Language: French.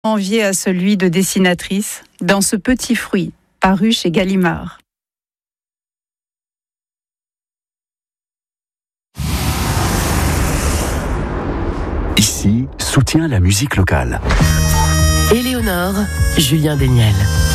envié à celui de dessinatrice dans ce petit fruit paru chez Gallimard. Ici, soutient la musique locale. Éléonore, Julien Desniel.